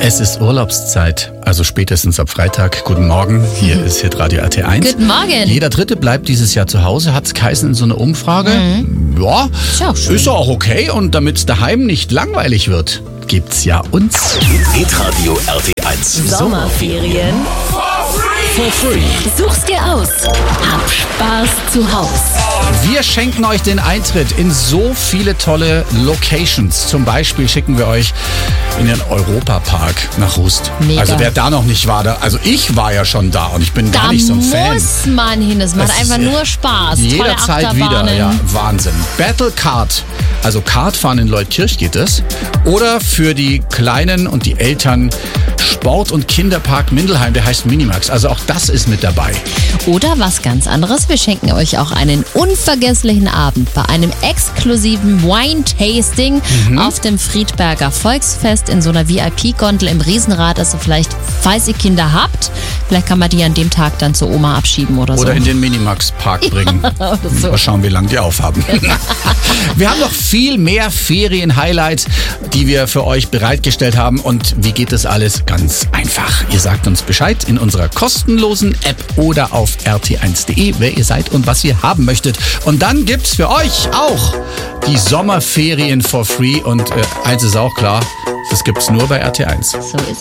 Es ist Urlaubszeit, also spätestens ab Freitag. Guten Morgen, hier ist Hitradio RT1. Guten Morgen. Jeder Dritte bleibt dieses Jahr zu Hause, hat es geheißen in so einer Umfrage. Ja, ist auch okay. Und damit es daheim nicht langweilig wird, gibt's ja uns. Hitradio RT1. Sommerferien. For free. Such's dir aus. Hab Spaß zu Haus. Wir schenken euch den Eintritt in so viele tolle Locations. Zum Beispiel schicken wir euch in den Europapark nach Rust. Mega. Also wer da noch nicht war, also ich war ja schon da und ich bin gar Da nicht so ein Fan. muss man hin. Es macht Das einfach ist, nur Spaß. Tolle Jederzeit wieder, Achterbahnen. ja, Wahnsinn. Battle Kart, also Kartfahren in Leutkirch geht es. Oder für die Kleinen und die Eltern Sport- und Kinderpark Mindelheim, der heißt Minimax. Also auch das ist mit dabei. Oder was ganz anderes. Wir schenken euch auch einen unvergesslichen Abend bei einem exklusiven Wine-Tasting auf dem Friedberger Volksfest in so einer VIP-Gondel im Riesenrad. Also vielleicht, falls ihr Kinder habt, vielleicht kann man die an dem Tag dann zur Oma abschieben oder so. Oder in den Minimax-Park bringen. Oder so. Mal schauen, wie lange die aufhaben. Wir haben noch viel mehr Ferien-Highlights, die wir für euch bereitgestellt haben. Und wie geht das alles? Ganz einfach. Ihr sagt uns Bescheid in unserer kostenlosen App oder auf rt1.de, wer ihr seid und was ihr haben möchtet. Und dann gibt's für euch auch die Sommerferien for free. Und eins ist auch klar, das gibt's nur bei RT1. So ist es.